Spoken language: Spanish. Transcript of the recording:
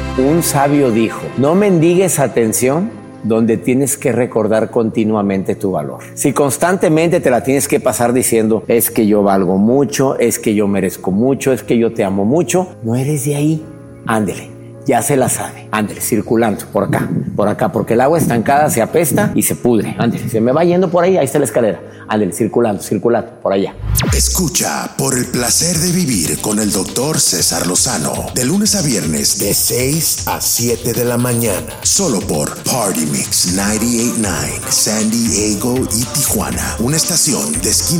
Un sabio dijo, no mendigues atención donde tienes que recordar continuamente tu valor. Si constantemente te la tienes que pasar diciendo, es que yo valgo mucho, es que yo merezco mucho, es que yo te amo mucho, no eres de ahí. Ándele, ya se la sabe. Ándele, circulando por acá, porque el agua estancada se apesta y se pudre. Ándele, se me va yendo por ahí está la escalera. Ándele, circulando, por allá. Escucha Por el placer de vivir con el Dr. César Lozano, de lunes a viernes de 6 a 7 de la mañana, solo por Party Mix 98.9, San Diego y Tijuana, una estación de esquina